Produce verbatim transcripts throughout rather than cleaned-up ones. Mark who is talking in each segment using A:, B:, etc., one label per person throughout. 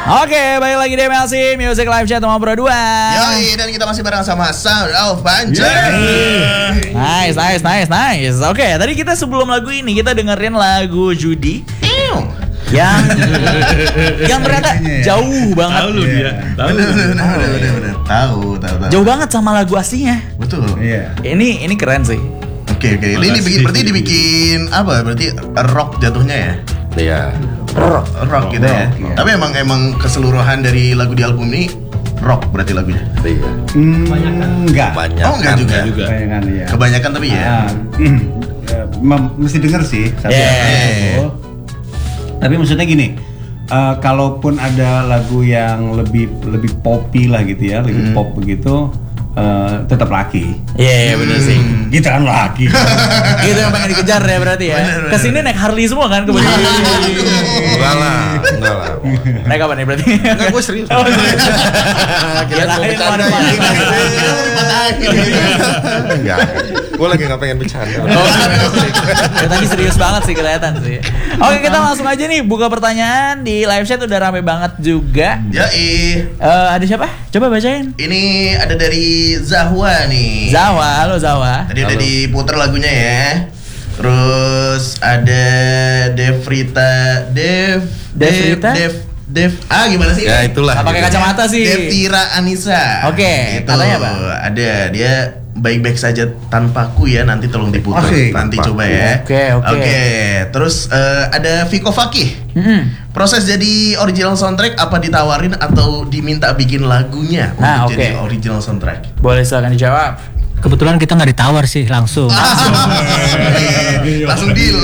A: Oke, balik lagi di M L C Music Live Chat nomor dua.
B: Yoi, dan kita masih bareng sama Sound of Panca.
A: Nice, nice, nice, nice. Oke, tadi kita sebelum lagu ini kita dengerin lagu Judy yang yang ternyata jauh banget.
C: Tahu lu dia. Tahu.
B: Bener, bener, bener, bener, bener. Tahu, tahu, tahu.
A: Jauh banget sama lagu aslinya.
B: Betul.
D: Iya.
A: Ini ini keren sih.
B: Oke, oke. Ini dibikin, berarti dibikin apa? Berarti rock jatuhnya ya?
D: Iya.
B: Rock, rock gitu ya.
D: Rock, iya.
B: Tapi emang emang keseluruhan dari lagu di album ini rock berarti lagunya.
D: Iya.
E: Hmm,
D: Enggak.
E: banyak.
B: Oh, enggak juga.
C: juga.
D: Kebanyakan ya.
B: Kebanyakan tapi ya.
D: Ah, mm, ya, mem- mesti denger sih satu
A: Yeah.
D: lagu. Tapi maksudnya gini, eh, kalaupun ada lagu yang lebih lebih poppy lah gitu ya, lebih pop begitu, eh, tetap laki.
A: Iya, yeah, bener sih.
D: Kita kan laki.
A: Itu yang pengen dikejar ya berarti ya.
B: Bener, bener.
A: Kesini naik Harley semua kan kebetulan.
E: Enggak lah, enggak lah.
A: Naik apa nih berarti?
E: Enggak, gue serius.
A: Oh, serius.
E: Kira
A: Kirain
E: mau
A: mau
E: bercanda.
A: dipatahin.
E: Enggak. Gue lagi nggak pengen bercanda.
A: Oh, ya, tadi serius banget sih kelihatan sih. Oke, kita langsung aja nih buka pertanyaan di live chat udah rame banget juga.
B: Yoi.
A: Eh, ada siapa? Coba bacain.
B: Ini ada dari Zahwa nih.
A: Zawa, halo Zawa.
B: Tadi udah diputer lagunya ya. Terus ada Devrita Dev Dev
A: Devrita?
B: Dev Dev ah gimana sih?
E: Ya itulah.
A: Nggak pakai kacamata sih.
B: Devtira Anissa.
A: Oke,
B: Gitu.
A: katanya apa?
B: Ada dia baik-baik saja tanpaku ya, nanti tolong diputar.
D: Asik.
B: Nanti
E: Tanpaku.
B: coba ya.
A: Oke, oke.
B: Oke, terus eh, ada Viko Fakih.
A: Mm-mm.
B: Proses jadi original soundtrack apa ditawarin atau diminta bikin lagunya
A: Nah,
B: untuk
A: oke.
B: jadi original soundtrack?
A: Boleh silakan dijawab.
F: Kebetulan kita nggak ditawar sih langsung.
B: Langsung deal.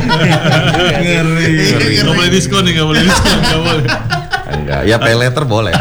D: Ngeri.
C: Enggak boleh diskon nih, enggak boleh diskon, enggak boleh.
E: Enggak. Ya pay letter boleh.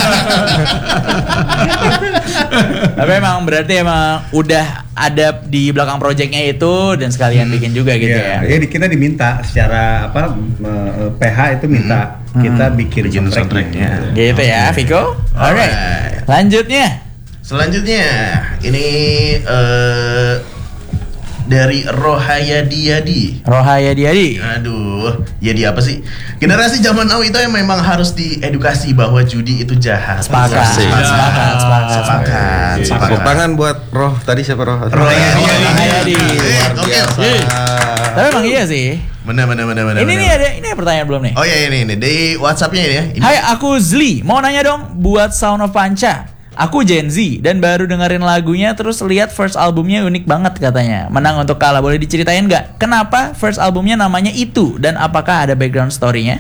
A: Tapi emang berarti emang udah ada di belakang projectnya itu dan sekalian bikin juga gitu
D: Iya,
A: ya.
D: jadi kita diminta secara apa eh, P H itu minta kita bikin
B: Bikin soundtracknya.
A: Gitu ya, Viko. Alright.
B: Alright.
A: Lanjutnya.
B: Selanjutnya ini eh dari Rohayadi Yadi.
A: Rohaya Diadi.
B: Aduh, Yadi apa sih? Generasi zaman now itu yang memang harus diedukasi bahwa judi itu jahat.
A: Sepakat,
E: Asik.
A: sepakat, sepakat, sepakat.
B: Sepakat,
E: Tepuk
B: sepakat.
E: tangan buat Roh. Tadi siapa Roh?
B: Rohayadi.
A: Rohayadi.
B: Eh,
E: Luar
B: oke.
E: biasa.
A: Tapi emang iya sih.
B: Benar, benar, benar, benar.
A: Ini
B: benar.
A: nih ada ini ada pertanyaan belum nih?
B: Oh iya ini ini di WhatsApp-nya ini ya. Ini.
A: Hai, aku Zli. Mau nanya dong buat Sound of Panca. Aku Gen Z dan baru dengerin lagunya terus lihat first albumnya unik banget katanya. Menang untuk kalah. Boleh diceritain nggak? Kenapa first albumnya namanya itu dan apakah ada background story-nya?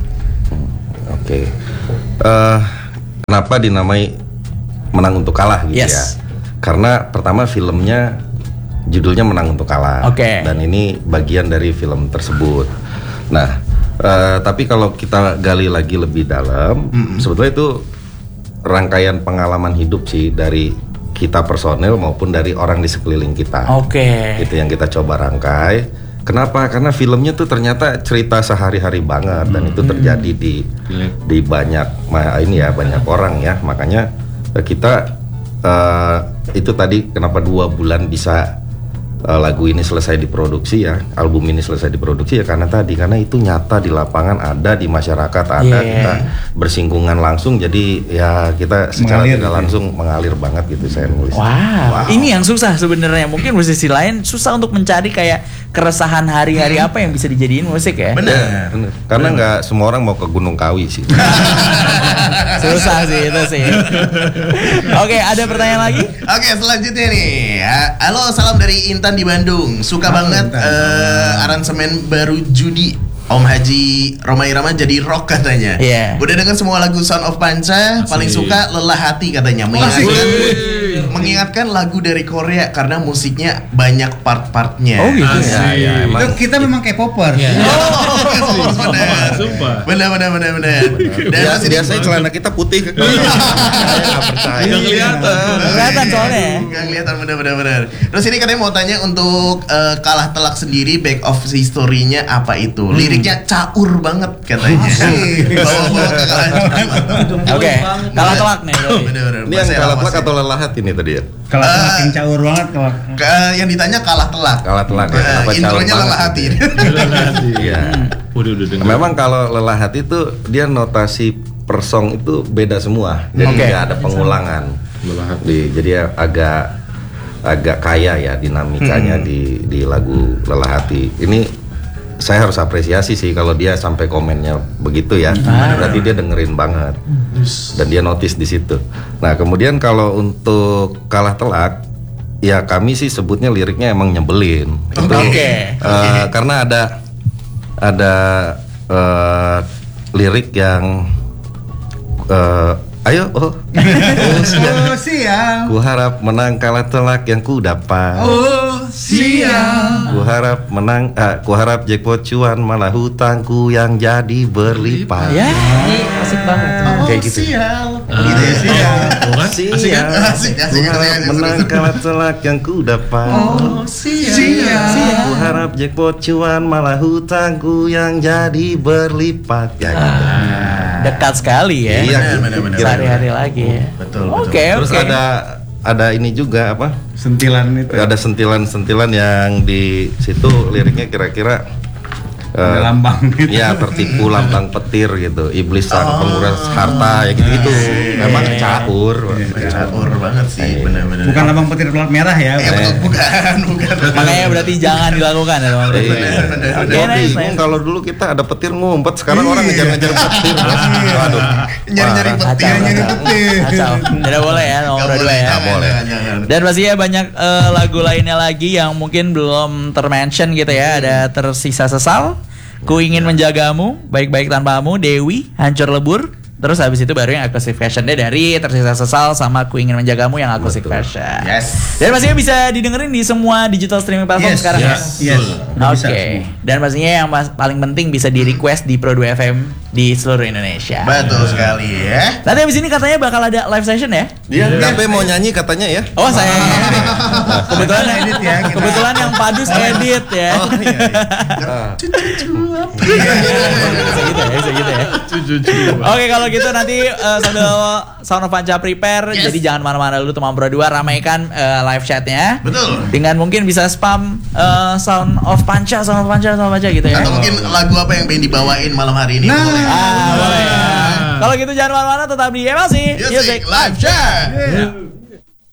E: Oke. Eh, kenapa dinamai Menang untuk Kalah gitu
A: Yes.
E: ya? Karena pertama filmnya judulnya Menang untuk Kalah.
A: Oke.
E: Dan ini bagian dari film tersebut. Nah, eh, tapi kalau kita gali lagi lebih dalam, sebetulnya itu rangkaian pengalaman hidup sih dari kita personel maupun dari orang di sekeliling kita.
A: Oke.
E: Itu yang kita coba rangkai. Kenapa? Karena filmnya tuh ternyata cerita sehari-hari banget dan itu terjadi di di banyak ma- ini ya banyak orang ya. Makanya eh, kita eh, itu tadi kenapa dua bulan bisa eh, lagu ini selesai diproduksi ya, album ini selesai diproduksi ya karena tadi karena itu nyata di lapangan ada di masyarakat ada
A: Yeah.
E: kita bersinggungan langsung jadi ya kita secara
D: Mengalir
E: tidak
D: gitu.
E: langsung mengalir banget gitu saya nulis.
A: Wow. Ini yang susah sebenarnya. Mungkin di sisi lain susah untuk mencari kayak keresahan hari-hari apa yang bisa dijadiin musik ya.
B: Benar.
E: Bener. Karena nggak semua orang mau ke Gunung Kawi sih.
A: Susah sih itu sih. Oke, ada pertanyaan lagi?
B: Oke, selanjutnya nih. Ya, halo, salam dari Intan di Bandung. Suka
D: Halo,
B: banget
D: Intan.
B: eh, aransemen baru Judi. Om Haji Roma Irama jadi rock katanya.
A: Iya.
B: Udah denger semua lagu Sound of Panca, paling suka Lelah Hati katanya. Mengingatkan mengingatkan lagu dari Korea karena musiknya banyak part-partnya.
A: Oh gitu
C: Asik.
A: ya.
E: ya, emang.
D: Itu kita memang K-popers.
B: Oh, benar.
C: Sumpah.
B: Benar, benar, benar, benar. Dan
E: Dia,
B: masih di-
E: biasanya celana kita putih. Saya nggak percaya.
C: Nggak kelihatan.
A: Kelihatan soalnya.
B: Gak kelihatan bener-bener. Terus ini katanya mau tanya untuk eh, Kalah Telak sendiri back of history-nya apa itu? Liriknya caur banget katanya. Bawa-bawa ke Kalah Telak.
A: Oke, kalah telak nih. berarti.
B: Bener-bener.
E: Ini yang
B: Bahasa
E: kalah
B: lawas
E: telak
B: ya.
E: atau lelah hati nih tadi ya?
D: Kalau makin caur banget kalau
B: Ke- yang ditanya Kalah Telak.
E: Kalah telak ya.
B: Eh,
E: Kenapa caur
B: intronya
E: banget
B: Lelah Hati.
E: gitu ya? Iya.
C: Udah udah dengar.
E: Memang kalau lelah hati itu dia notasi per song itu beda semua, jadi
A: Oke.
E: nggak ada pengulangan. Di, jadi agak agak kaya ya dinamikanya
B: Hmm.
E: di di lagu Lelah Hati. Ini saya harus apresiasi sih kalau dia sampai komennya begitu ya. Berarti dia dengerin banget dan dia notice di situ. Nah kemudian kalau untuk Kalah Telak, ya kami sih sebutnya liriknya emang nyebelin. Itu
A: Oke.
E: eh, karena ada ada eh, lirik yang eh, ayo oh, oh siang.
D: Oh siang.
E: Ku harap menang kalah telak yang ku dapat.
D: Oh siang.
E: Ku harap menang, ah, ku harap jackpot cuan malah hutangku yang jadi berlipat.
A: Ya, ini asik banget.
E: Kayak gitu.
B: Sial.
E: Ah.
B: Gitu ya.
C: Siang. Oh, kan?
E: Siang,
B: Asik kan? Asik, asik,
E: ku
B: asik,
E: harap
B: asik,
E: menang
B: asik.
E: kalah telak yang ku dapat.
B: Oh, sial.
E: Ku harap jackpot cuan malah hutangku yang jadi berlipat. Ya gitu.
A: Dekat sekali ya.
E: Iya,
B: benar, benar,
E: kira-
A: Sehari-hari lagi ya.
B: Betul, betul.
A: Oke,
E: Terus
A: oke.
E: ada ada ini juga apa?
D: Sentilan itu.
E: Ada sentilan-sentilan yang di situ liriknya kira-kira
D: Ada
E: eh,
D: lambang gitu.
E: ya tertipu lambang petir gitu, iblis sang
B: Oh.
E: penguras harta ya gitu-gitu. Memang caur.
B: Caur banget sih, benar-benar.
D: Bukan lambang petir pelat merah ya.
B: Eh, betul, bukan, bukan.
A: Makanya berarti jangan dilakukan ya teman-teman.
E: Iya.
A: Oke,
E: Gua
A: nice,
E: bingung
A: nice.
E: kalau dulu kita ada petir ngumpet, sekarang orang ngejar-ngejar petir. Aduh.
B: Nyari-nyari
E: Parah.
B: petir,
A: Kacau,
B: nyari
A: kacau.
B: petir.
A: Kacau. Tidak boleh ya nomor
B: Nggak
A: dua
B: boleh,
A: ya.
B: jangan,
E: boleh.
B: jangan, jangan.
A: Dan pastinya banyak eh, lagu lainnya lagi yang mungkin belum termention gitu ya. Ada Tersisa Sesal, Ku Ingin Menjagamu, Baik-Baik Tanpamu, Dewi, Hancur Lebur. Terus habis itu baru yang acoustic version deh dari Tersisa Sesal sama Ku Ingin Menjagamu yang acoustic
E: Betul.
A: version.
B: Yes.
A: Dan pastinya bisa didengerin di semua digital streaming platform
D: Yes,
A: sekarang
D: yes,
A: ya.
D: yes. Udah
A: Oke.
D: bisa semua.
A: Dan pastinya yang mas- paling penting bisa di request di Pro dua F M di seluruh Indonesia.
B: Betul sekali ya.
A: Nanti abis ini katanya bakal ada live session ya?
E: Dia Gape mau nyanyi katanya ya.
A: Oh saya kebetulan
D: Edit ya, kita.
A: kebetulan yang padus edit ya.
B: Oh iya. iya.
A: Bisa gitu ya, bisa gitu ya. Oke kalau gitu nanti eh, sambil Sound of Panca prepare,
B: Yes.
A: jadi jangan mana-mana dulu teman Pro dua, ramaikan eh, live chatnya.
B: Betul.
A: Dengan mungkin bisa spam eh, Sound of Panca, Sound of Panca, Sound of Panca gitu ya.
B: Atau mungkin lagu apa yang pengen dibawain malam hari ini?
D: Nah.
B: Boleh.
A: Ah, boleh ya. Kalau gitu jangan mana-mana, tetap di M L C
B: Music Live Chat.
D: Yeah.